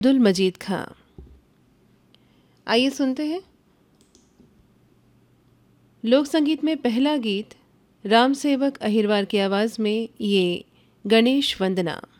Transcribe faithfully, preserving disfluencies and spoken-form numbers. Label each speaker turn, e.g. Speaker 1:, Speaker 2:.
Speaker 1: अब्दुल मजीद खां। आइए सुनते हैं लोक संगीत में पहला गीत राम सेवक अहिरवार की आवाज़ में, ये गणेश वंदना।